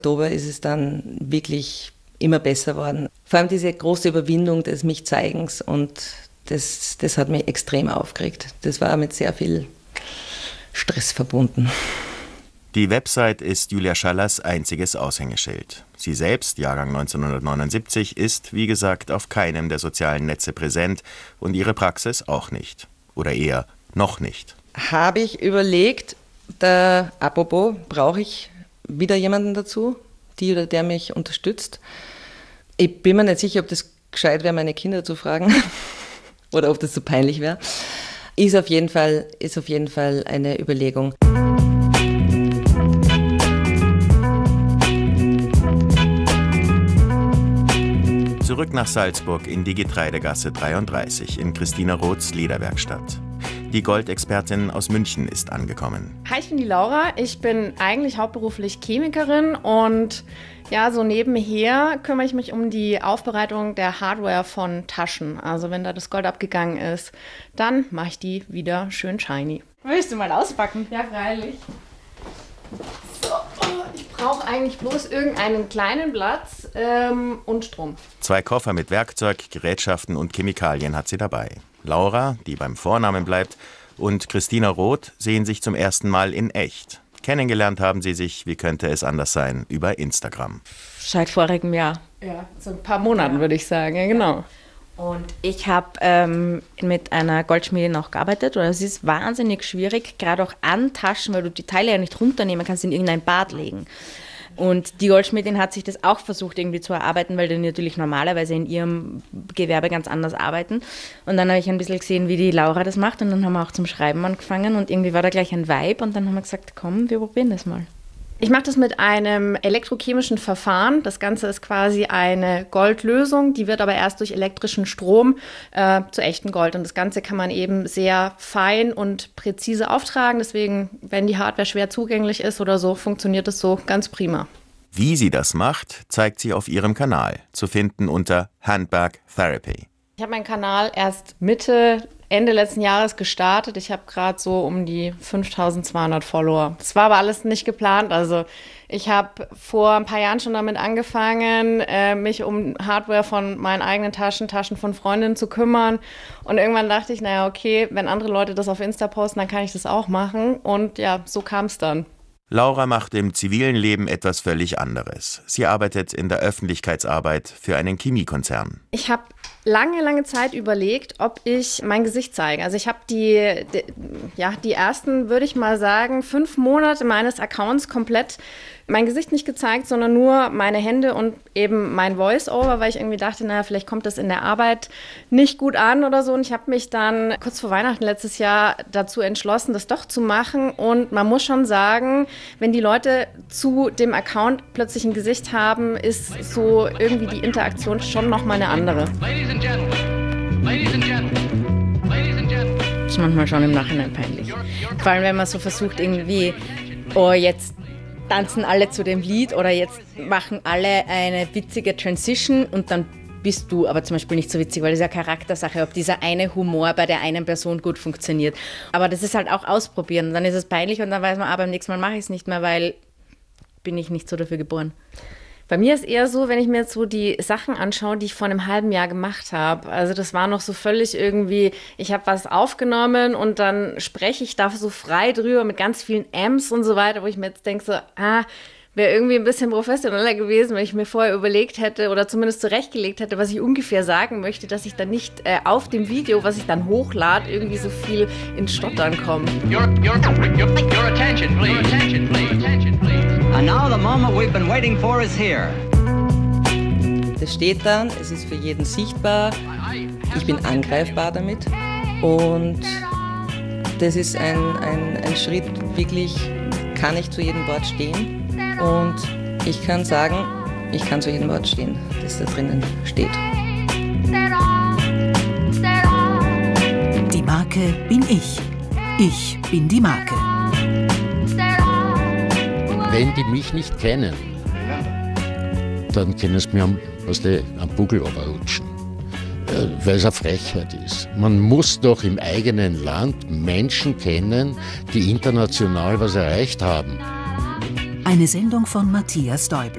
Oktober ist es dann wirklich immer besser worden. Vor allem diese große Überwindung des Mich-Zeigens und das hat mich extrem aufgeregt. Das war mit sehr viel Stress verbunden. Die Website ist Julia Schallers einziges Aushängeschild. Sie selbst, Jahrgang 1979, ist, wie gesagt, auf keinem der sozialen Netze präsent und ihre Praxis auch nicht. Oder eher noch nicht. Habe ich überlegt, apropos, brauche ich wieder jemanden dazu, die oder der mich unterstützt. Ich bin mir nicht sicher, ob das gescheit wäre, meine Kinder zu fragen oder ob das so peinlich wäre. Ist auf jeden Fall eine Überlegung. Zurück nach Salzburg in die Getreidegasse 33 in Christina Roths Lederwerkstatt. Die Goldexpertin aus München ist angekommen. Hi, ich bin die Laura. Ich bin eigentlich hauptberuflich Chemikerin und ja, so nebenher kümmere ich mich um die Aufbereitung der Hardware von Taschen. Also wenn da das Gold abgegangen ist, dann mache ich die wieder schön shiny. Willst du mal auspacken? Ja, freilich. So, ich brauche eigentlich bloß irgendeinen kleinen Platz und Strom. 2 Koffer mit Werkzeug, Gerätschaften und Chemikalien hat sie dabei. Laura, die beim Vornamen bleibt, und Christina Roth sehen sich zum ersten Mal in echt. Kennengelernt haben sie sich, wie könnte es anders sein, über Instagram. Seit vorigem Jahr. Ja, so ein paar Monaten würde ich sagen, ja genau. Und ich habe mit einer Goldschmiede noch gearbeitet. Und es ist wahnsinnig schwierig, gerade auch an Taschen, weil du die Teile ja nicht runternehmen kannst, in irgendein Bad legen. Und die Goldschmiedin hat sich das auch versucht irgendwie zu erarbeiten, weil die natürlich normalerweise in ihrem Gewerbe ganz anders arbeiten. Und dann habe ich ein bisschen gesehen, wie die Laura das macht. Und dann haben wir auch zum Schreiben angefangen. Und irgendwie war da gleich ein Vibe. Und dann haben wir gesagt, komm, wir probieren das mal. Ich mache das mit einem elektrochemischen Verfahren. Das Ganze ist quasi eine Goldlösung, die wird aber erst durch elektrischen Strom zu echtem Gold. Und das Ganze kann man eben sehr fein und präzise auftragen. Deswegen, wenn die Hardware schwer zugänglich ist oder so, funktioniert das so ganz prima. Wie sie das macht, zeigt sie auf ihrem Kanal, zu finden unter Handbag Therapy. Ich habe meinen Kanal erst Ende letzten Jahres gestartet. Ich habe gerade so um die 5.200 Follower. Das war aber alles nicht geplant. Also ich habe vor ein paar Jahren schon damit angefangen, mich um Hardware von meinen eigenen Taschen von Freundinnen zu kümmern. Und irgendwann dachte ich, naja, okay, wenn andere Leute das auf Insta posten, dann kann ich das auch machen. Und ja, so kam es dann. Laura macht im zivilen Leben etwas völlig anderes. Sie arbeitet in der Öffentlichkeitsarbeit für einen Chemiekonzern. Ich habe lange Zeit überlegt, ob ich mein Gesicht zeige. Also ich habe die ersten, würde ich mal sagen, 5 Monate meines Accounts komplett mein Gesicht nicht gezeigt, sondern nur meine Hände und eben mein Voice-Over, weil ich irgendwie dachte, naja, vielleicht kommt das in der Arbeit nicht gut an oder so. Und ich habe mich dann kurz vor Weihnachten letztes Jahr dazu entschlossen, das doch zu machen. Und man muss schon sagen, wenn die Leute zu dem Account plötzlich ein Gesicht haben, ist so irgendwie die Interaktion schon nochmal eine andere. Das ist manchmal schon im Nachhinein peinlich. Vor allem, wenn man so versucht irgendwie, oh, jetzt tanzen alle zu dem Lied oder jetzt machen alle eine witzige Transition und dann bist du aber zum Beispiel nicht so witzig, weil das ist ja Charaktersache, ob dieser eine Humor bei der einen Person gut funktioniert. Aber das ist halt auch ausprobieren. Und dann ist es peinlich und dann weiß man, beim nächsten Mal mache ich es nicht mehr, weil bin ich nicht so dafür geboren. Bei mir ist eher so, wenn ich mir jetzt so die Sachen anschaue, die ich vor einem halben Jahr gemacht habe. Also das war noch so völlig irgendwie, ich habe was aufgenommen und dann spreche ich da so frei drüber mit ganz vielen Amps und so weiter, wo ich mir jetzt denke so, wäre irgendwie ein bisschen professioneller gewesen, wenn ich mir vorher überlegt hätte oder zumindest zurechtgelegt hätte, was ich ungefähr sagen möchte, dass ich dann nicht auf dem Video, was ich dann hochlade, irgendwie so viel ins Stottern komme. Your attention, please. Attention, please. And now the moment we've been waiting for is here. Das steht dann, es ist für jeden sichtbar, ich bin angreifbar damit und das ist ein Schritt, wirklich kann ich zu jedem Wort stehen und ich kann sagen, ich kann zu jedem Wort stehen, das da drinnen steht. Die Marke bin ich. Ich bin die Marke. Wenn die mich nicht kennen, dann können sie mir am Buckel runterrutschen, weil es eine Frechheit ist. Man muss doch im eigenen Land Menschen kennen, die international was erreicht haben. Eine Sendung von Matthias Däubel.